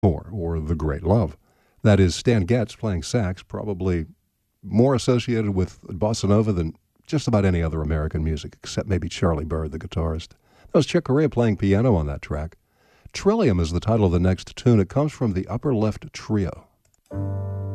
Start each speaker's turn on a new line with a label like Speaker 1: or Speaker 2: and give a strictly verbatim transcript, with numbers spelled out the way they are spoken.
Speaker 1: Or, or The Great Love. That is Stan Getz playing sax, probably more associated with bossa nova than just about any other American music, except maybe Charlie Bird, the guitarist. That was Chick Corea playing piano on that track. Trillium is the title of the next tune. It comes from the Upper Left Trio.